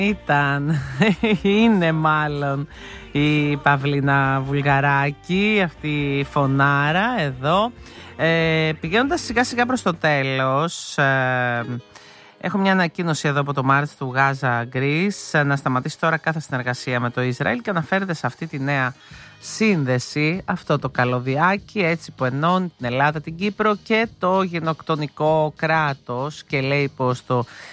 Είναι μάλλον η Παυλίνα Βουλγαράκη, αυτή η φωνάρα εδώ. Πηγαίνοντας σιγά σιγά προς το τέλος, έχω μια ανακοίνωση εδώ από το Μάρτς του Γάζα Greece να σταματήσει τώρα κάθε συνεργασία με το Ισραήλ και αναφέρεται σε αυτή τη νέα σύνδεση, αυτό το καλωδιάκι έτσι που ενώνει την Ελλάδα, την Κύπρο και το γενοκτονικό κράτος, και λέει πως το